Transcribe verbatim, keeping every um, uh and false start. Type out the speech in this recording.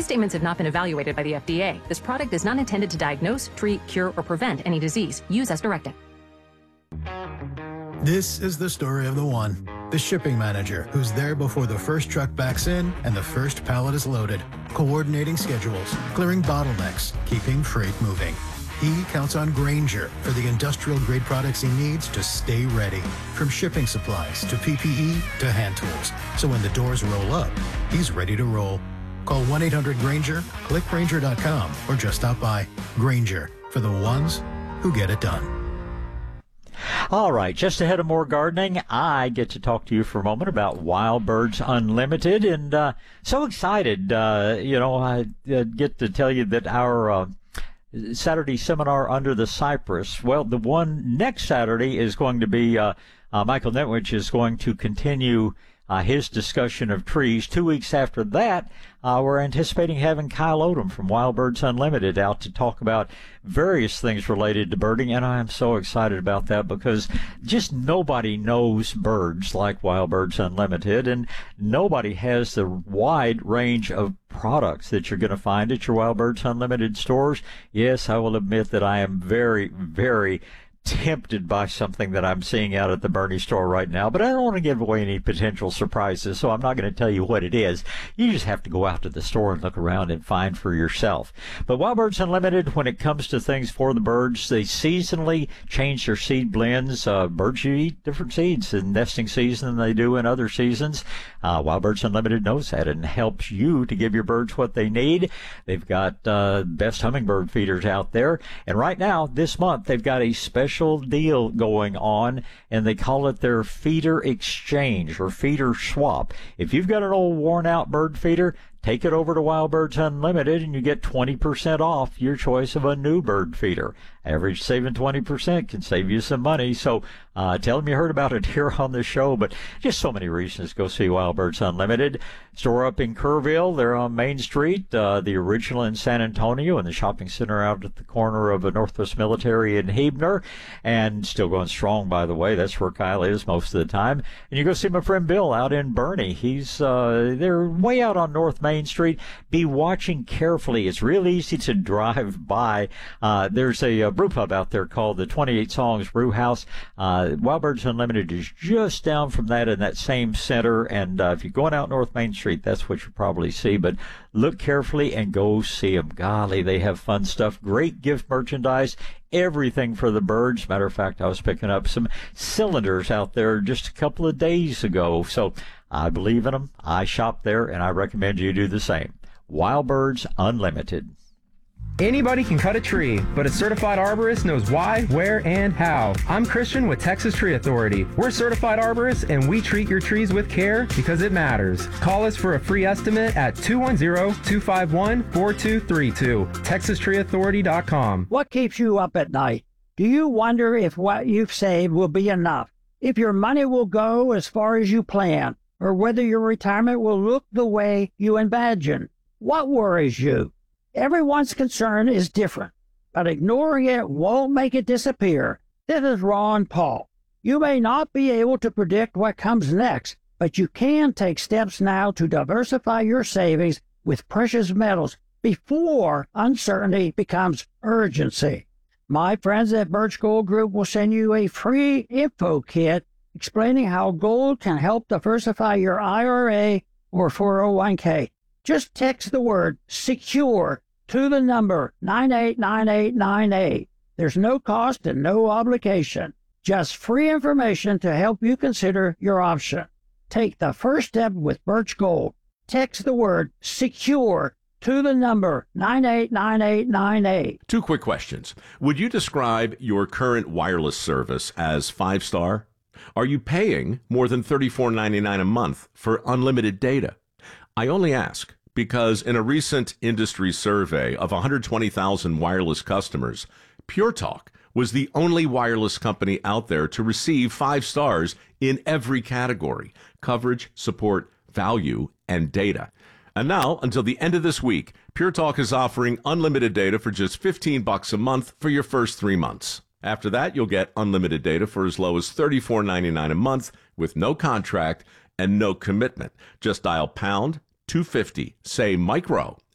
statements have not been evaluated by the F D A. This product is not intended to diagnose, treat, cure, or prevent any disease. Use as directed. This is the story of the one, the shipping manager who's there before the first truck backs in and the first pallet is loaded, coordinating schedules, clearing bottlenecks, keeping freight moving. He counts on Grainger for the industrial-grade products he needs to stay ready, from shipping supplies to P P E to hand tools. So when the doors roll up, he's ready to roll. Call one eight hundred Grainger, click Grainger dot com, or just stop by. Grainger, for the ones who get it done. All right, just ahead of more gardening, I get to talk to you for a moment about Wild Birds Unlimited, and uh, so excited. Uh, you know, I uh, get to tell you that our uh, Saturday seminar under the cypress, well, the one next Saturday is going to be, uh, uh, Michael Netwich is going to continue Uh, his discussion of trees. Two weeks after that, uh, we're anticipating having Kyle Odom from Wild Birds Unlimited out to talk about various things related to birding, and I am so excited about that because just nobody knows birds like Wild Birds Unlimited, and nobody has the wide range of products that you're going to find at your Wild Birds Unlimited stores. Yes, I will admit that I am very, very tempted by something that I'm seeing out at the Bernie store right now, but I don't want to give away any potential surprises, so I'm not going to tell you what it is. You just have to go out to the store and look around and find for yourself. But Wild Birds Unlimited, when it comes to things for the birds, they seasonally change their seed blends. Uh, birds eat different seeds in nesting season than they do in other seasons. Uh, Wild Birds Unlimited knows that and helps you to give your birds what they need. They've got uh, best hummingbird feeders out there, and right now, this month, they've got a special deal going on, and they call it their feeder exchange or feeder swap. If you've got an old worn out bird feeder, take it over to Wild Birds Unlimited and you get twenty percent off your choice of a new bird feeder. Average saving twenty percent can save you some money. So uh, tell them you heard about it here on the show, but just so many reasons to go see Wild Birds Unlimited. Store up in Kerrville. They're on Main Street, uh, the original in San Antonio, and the shopping center out at the corner of a Northwest Military in Hebner. And still going strong, by the way. That's where Kyle is most of the time. And you go see my friend Bill out in Bernie. He's uh, they're way out on North Main Street. Be watching carefully. It's real easy to drive by. Uh, there's a, a brew pub out there called the twenty-eight Songs Brew House. Uh, Wild Birds Unlimited is just down from that in that same center. And uh, if you're going out North Main Street, that's what you'll probably see. But look carefully and go see them. Golly, they have fun stuff. Great gift merchandise. Everything for the birds. Matter of fact, I was picking up some cylinders out there just a couple of days ago. So I believe in them. I shop there, and I recommend you do the same. Wild Birds Unlimited. Anybody can cut a tree, but a certified arborist knows why, where, and how. I'm Christian with Texas Tree Authority. We're certified arborists, and we treat your trees with care because it matters. Call us for a free estimate at two one zero, two five one, four two three two. texas tree authority dot com. What keeps you up at night? Do you wonder if what you've saved will be enough? If your money will go as far as you plan? Or whether your retirement will look the way you imagine? What worries you? Everyone's concern is different, but ignoring it won't make it disappear. This is Ron Paul. You may not be able to predict what comes next, but you can take steps now to diversify your savings with precious metals before uncertainty becomes urgency. My friends at Birch Gold Group will send you a free info kit explaining how gold can help diversify your I R A or four oh one k. Just text the word SECURE to the number nine eight nine eight nine eight. There's no cost and no obligation. Just free information to help you consider your option. Take the first step with Birch Gold. Text the word SECURE to the number nine eight nine eight nine eight. Two quick questions. Would you describe your current wireless service as five-star? Are you paying more than thirty-four ninety-nine a month for unlimited data? I only ask because in a recent industry survey of one hundred twenty thousand wireless customers, Pure Talk was the only wireless company out there to receive five stars in every category: coverage, support, value, and data. And now, until the end of this week, Pure Talk is offering unlimited data for just fifteen bucks a month for your first three months. After that, you'll get unlimited data for as low as thirty-four ninety-nine a month with no contract and no commitment. Just dial pound two fifty, say micro,